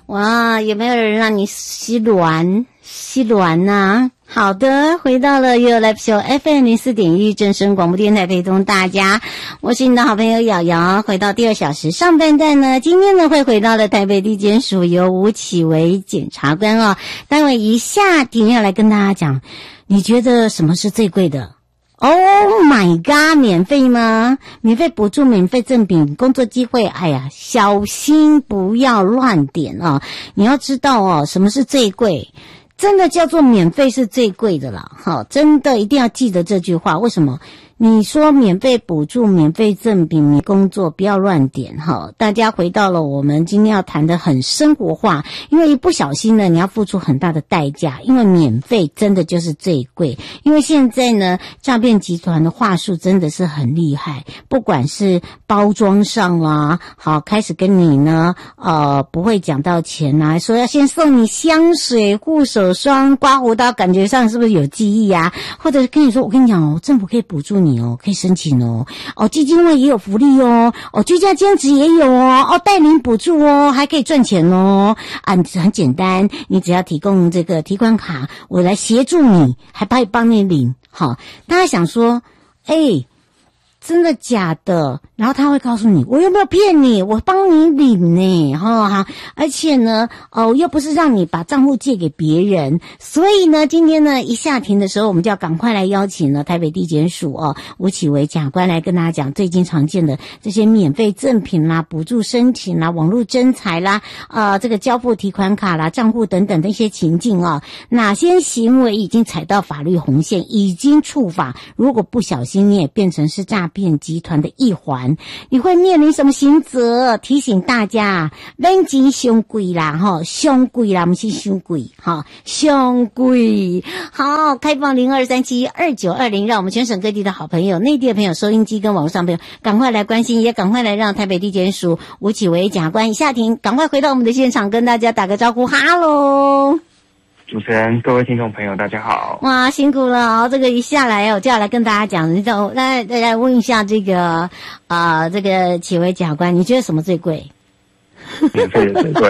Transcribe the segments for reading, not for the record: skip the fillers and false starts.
哇，有没有人让你吸卵呢？好的，回到了 You Live Show FM 04.1正声广播电台，陪同大家，我是你的好朋友瑶瑶。回到第2小时上半段呢，今天呢会回到了台北地检署由吴启维检察官哦，待会一下庭要来跟大家讲，你觉得什么是最贵的？Oh my god， 免费吗？免费补助、免费赠品、工作机会，哎呀，小心不要乱点哦。你要知道哦，什么是最贵？真的叫做免费是最贵的啦，好，真的一定要记得这句话。为什么？你说免费补助、免费赠品、免工作，不要乱点哈。大家回到了我们今天要谈的很生活化，因为一不小心呢，你要付出很大的代价。因为免费真的就是最贵，因为现在呢，诈骗集团的话术真的是很厉害，不管是包装上啦，好，开始跟你呢，不会讲到钱啊，说要先送你香水、护手霜、刮胡刀，感觉上是不是有记忆啊？或者是跟你说，我跟你讲哦，政府可以补助你哦，可以申请哦，基金会也有福利哦，居家兼职也有哦，带领补助哦，还可以赚钱哦，很简单，你只要提供这个提款卡，我来协助你，还帮你领，好，大家想说，真的假的？然后他会告诉你，我有没有骗你？我帮你领呢，好，而且呢，又不是让你把账户借给别人，所以呢，今天呢一下庭的时候，我们就要赶快来邀请呢台北地检署吴启维检察官来跟大家讲最近常见的这些免费赠品啦、补助申请啦、网络征才啦、这个交付提款卡啦、账户等等的一些情境哪些行为已经踩到法律红线，已经触法，如果不小心你也变成是诈骗集团的一环，你会面临什么刑责？提醒大家，免钱伤贵啦，伤贵啦，不是伤贵，伤贵。好，开放02372920，让我们全省各地的好朋友、内地的朋友、收音机跟网络上朋友，赶快来关心，也赶快来让台北地检署吴启维检察官一下庭，赶快回到我们的现场，跟大家打个招呼，哈喽。 主持人，各位听众朋友，大家好！ 哇，辛苦了这个一下来我就要来跟大家讲，来问一下这个这个启维检察官，你觉得什么最贵？ 免费的最贵。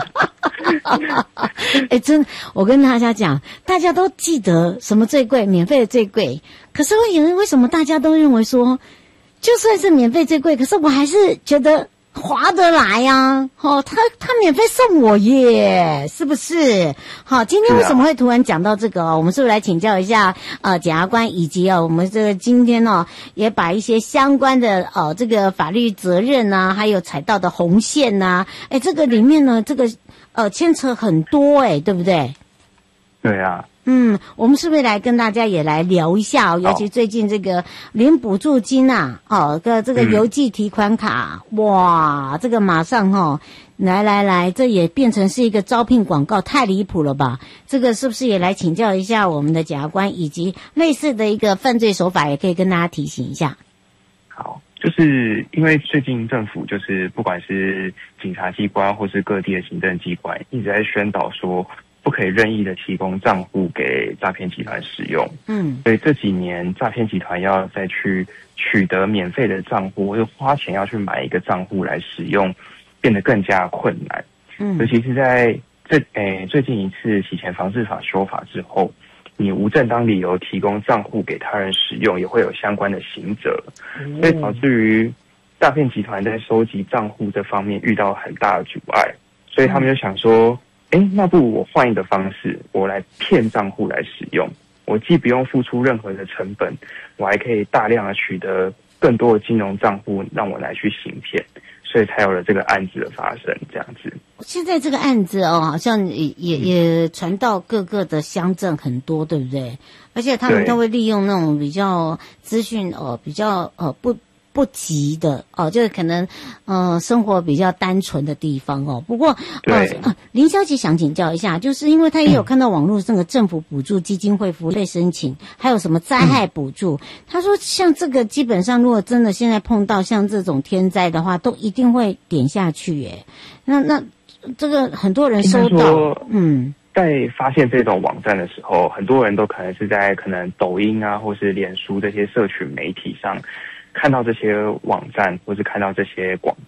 真的，我跟大家讲，大家都记得什么最贵，免费的最贵。可是为什么大家都认为说，就算是免费最贵，可是我还是觉得划得来呀，他免费送我耶，是不是？好，今天为什么会突然讲到这个我们是不是来请教一下检察官，以及我们这个今天也把一些相关的这个法律责任啊，还有踩到的红线啊，这个里面呢，这个牵扯很多对不对？ 对啊。 我们是不是来跟大家也来聊一下尤其最近这个领补助金这个邮寄提款卡，哇，这个马上来，这也变成是一个招聘广告，太离谱了吧？这个是不是也来请教一下我们的检察官，以及类似的一个犯罪手法，也可以跟大家提醒一下？ 好，就是因为最近政府就是不管是警察机关或是各地的行政机关，一直在宣导说，不可以任意的提供账户给诈骗集团使用。所以这几年诈骗集团要再去取得免费的账户，或者花钱要去买一个账户来使用，变得更加困难。尤其是在最近一次洗钱防治法修法之后，你无正当理由提供账户给他人使用，也会有相关的刑责。所以导致于诈骗集团在收集账户这方面遇到很大的阻碍，所以他们就想说，那不如我换一个方式，我来骗账户来使用。我既不用付出任何的成本，我还可以大量的取得更多的金融账户，让我来去行骗，所以才有了这个案子的发生。这样子， 现在这个案子好像也传到各个的乡镇很多，对不对？而且他们都会利用那种比较资讯比较不急的就是可能生活比较单纯的地方不过林小姐想请教一下，就是因为她也有看到网络这个政府补助基金会福利申请，还有什么灾害补助，她说像这个基本上如果真的现在碰到像这种天灾的话，都一定会点下去耶。那这个很多人收到在发现这种网站的时候，很多人都可能是在可能抖音啊或是脸书这些社群媒体上看到这些网站，或是看到这些广告，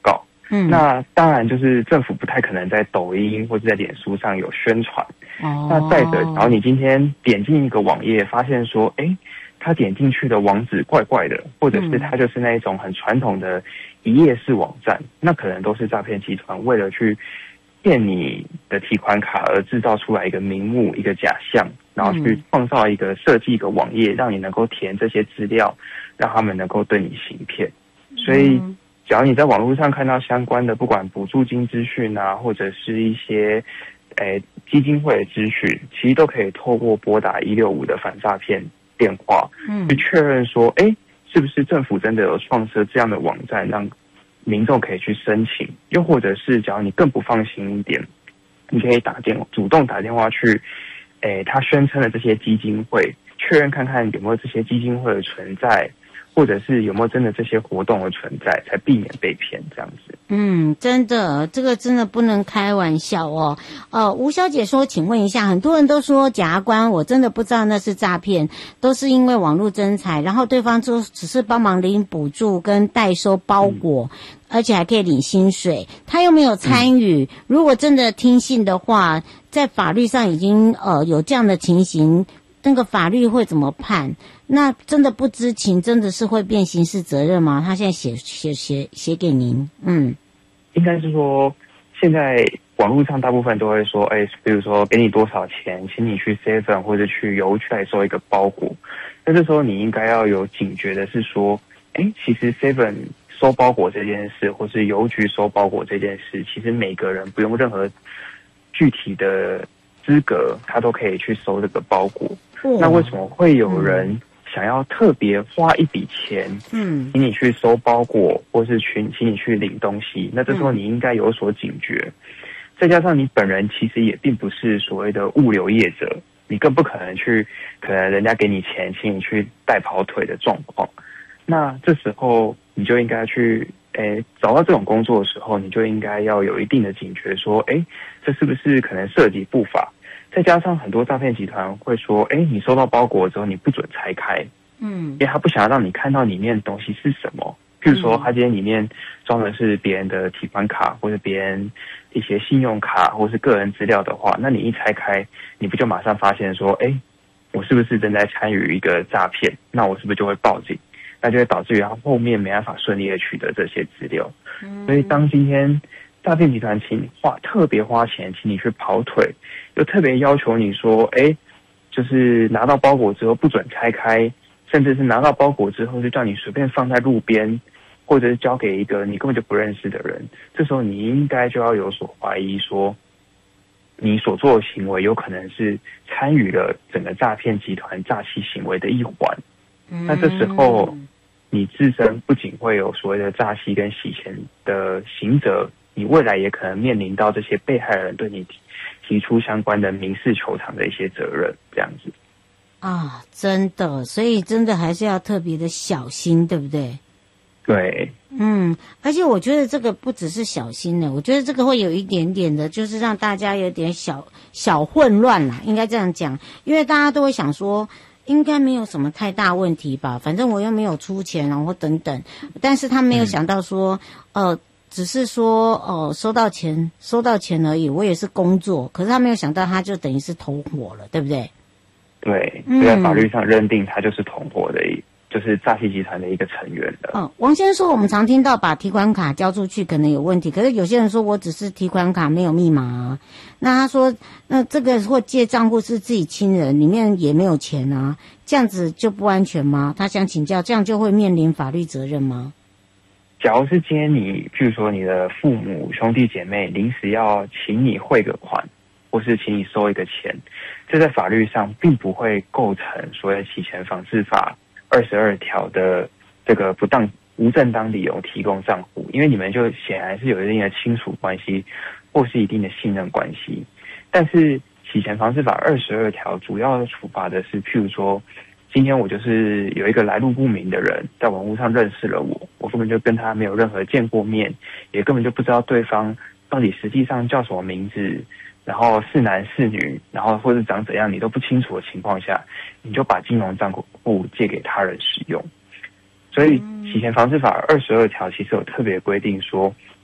那当然就是政府不太可能在抖音或者在脸书上有宣传。那再者，然后你今天点进一个网页，发现说，他点进去的网址怪怪的，或者是他就是那一种很传统的一页式网站，那可能都是诈骗集团为了去骗你的提款卡而制造出来一个名目、一个假象，然后去创造一个设计一个网页，让你能够填这些资料，让他们能够对你行骗。所以只要你在网络上看到相关的，不管补助金资讯啊，或者是一些基金会的资讯，其实都可以透过拨打165的反诈骗电话，去确认说，是不是政府真的有创设这样的网站，让民众可以去申请？又或者是，假如你更不放心一点，你可以主动打电话去，他宣称的这些基金会，确认看看有没有这些基金会的存在，或者是有没有真的这些活动的存在，才避免被骗这样子。 真的，这个真的不能开玩笑哦。吴小姐说，请问一下，很多人都说检察官，我真的不知道那是诈骗，都是因为网络征才，然后对方就只是帮忙领补助跟代收包裹，而且还可以领薪水，他又没有参与。如果真的听信的话，在法律上已经有这样的情形，那个法律会怎么判？那真的不知情，真的是会变刑事责任吗？他现在写给您， 应该是说，现在网络上大部分都会说，比如说给你多少钱，请你去 7 或者去邮局来收一个包裹。那这时候你应该要有警觉的是说，其实 7 收包裹这件事，或是邮局收包裹这件事，其实每个人不用任何具体的资格，他都可以去收这个包裹。那为什么会有人想要特别花一笔钱，请你去收包裹，或是请你去领东西？那这时候你应该有所警觉。再加上你本人其实也并不是所谓的物流业者，你更不可能可能人家给你钱，请你去带跑腿的状况。那这时候你就应该去，找到这种工作的时候，你就应该要有一定的警觉，说，这是不是可能涉及不法？再加上很多诈骗集团会说，你收到包裹之后你不准拆开，因为他不想要让你看到里面的东西是什么。譬如说，他今天里面装的是别人的提款卡，或者别人一些信用卡，或是个人资料的话，那你一拆开，你不就马上发现说，我是不是正在参与一个诈骗？那我是不是就会报警？那就会导致于他后面没办法顺利的取得这些资料。所以当今天诈骗集团特别花钱请你去跑腿，又特别要求你说，就是拿到包裹之后不准拆开，甚至是拿到包裹之后就叫你随便放在路边，或者是交给一个你根本就不认识的人。这时候你应该就要有所怀疑，说你所做的行为有可能是参与了整个诈骗集团诈欺行为的一环。那这时候你自身不仅会有所谓的诈欺跟洗钱的刑责，你未来也可能面临到这些被害人对你提出相关的民事求偿的一些责任，这样子。 真的，所以真的还是要特别的小心，对不对？ 对。 而且我觉得这个不只是小心的，我觉得这个会有一点点的，就是让大家有点小混乱啦，应该这样讲，因为大家都会想说，应该没有什么太大问题吧，反正我又没有出钱，然后等等，但是他没有想到说，只是说收到钱而已，我也是工作，可是他没有想到他就等于是同伙了，对不对？ 对，在法律上认定他就是同伙的，就是诈欺集团的一个成员了。 王先生说，我们常听到把提款卡交出去可能有问题，可是有些人说我只是提款卡没有密码啊。那他说，那这个或借账户是自己亲人，里面也没有钱啊，这样子就不安全吗？他想请教，这样就会面临法律责任吗？ 假如是今天你，譬如说你的父母兄弟姐妹临时要请你汇个款，或是请你收一个钱，这在法律上并不会构成所谓洗钱防治法22条的这个无正当理由提供账户，因为你们就显然是有一定的亲属关系或是一定的信任关系。但是洗钱防治法22条主要处罚的是，譬如说今天我就是有一个来路不明的人在网络上认识了我根本就跟他没有任何见过面，也根本就不知道对方到底实际上叫什么名字，然后是男是女，然后或者长怎样你都不清楚的情况下，你就把金融账户借给他人使用。所以洗钱防治法22条其实有特别规定说，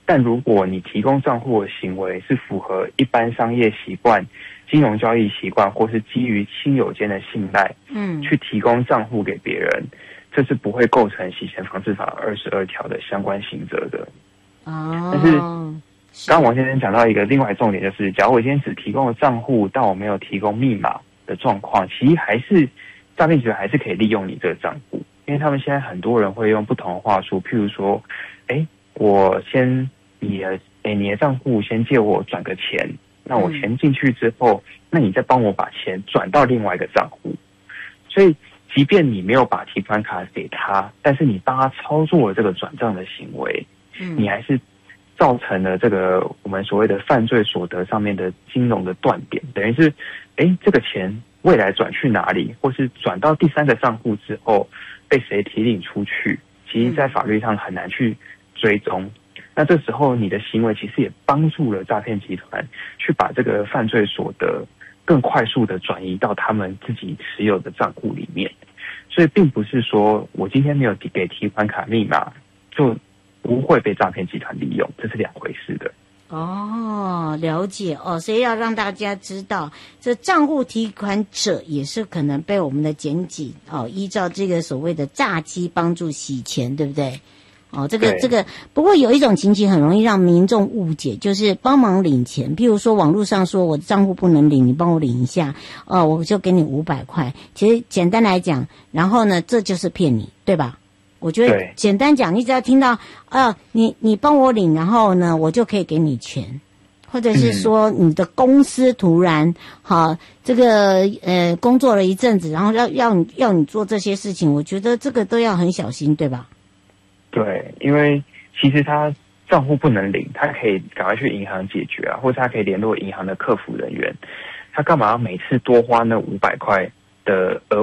但如果你提供账户的行为是符合一般商业习惯、金融交易习惯，或是基于亲友间的信赖，去提供账户给别人，这是不会构成洗钱防治法22条的相关刑责的。但是刚刚王先生讲到一个另外重点，就是假如我今天只提供了账户，但我没有提供密码的状况，其实还是诈骗集团还是可以利用你这个账户，因为他们现在很多人会用不同的话术，譬如说，我先你的账户先借我转个钱，那我钱进去之后，那你再帮我把钱转到另外一个账户，所以即便你没有把提款卡给他，但是你帮他操作了这个转账的行为，你还是造成了这个我们所谓的犯罪所得上面的金融的断点，等于是，这个钱未来转去哪里，或是转到第三个账户之后被谁提领出去，其实在法律上很难去追踪。那这时候你的行为其实也帮助了诈骗集团去把这个犯罪所得更快速的转移到他们自己持有的账户里面。所以并不是说我今天没有给提款卡密码就不会被诈骗集团利用，这是两回事的。 了解所以要让大家知道，这账户提款者也是可能被我们的检警依照这个所谓的诈欺帮助洗钱，对不对？这个，不过有一种情形很容易让民众误解，就是帮忙领钱，譬如说网络上说我的账户不能领，你帮我领一下，我就给你500块。其实简单来讲，然后呢，这就是骗你，对吧？我觉得简单讲，你只要听到你帮我领，然后呢，我就可以给你钱，或者是说你的公司突然这个工作了一阵子，然后要你做这些事情，我觉得这个都要很小心，对吧？ 对，因为其实他账户不能领，他可以赶快去银行解决或者他可以联络银行的客服人员，他干嘛要每次多花那500块的额